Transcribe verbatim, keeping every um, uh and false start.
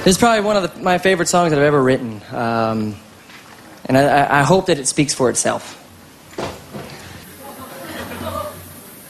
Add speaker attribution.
Speaker 1: This is probably one of the, my favorite songs that I've ever written. Um, and I, I hope that it speaks for itself.